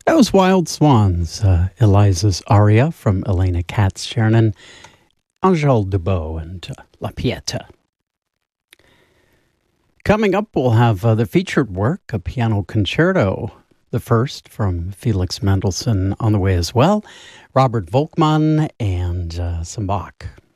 That was Wild Swans, Eliza's aria from Elena Katz-Chernin, Angèle Dubot, and La Pieta. Coming up, we'll have the featured work, a piano concerto, the first from Felix Mendelssohn on the way as well, Robert Volkmann, and some Bach.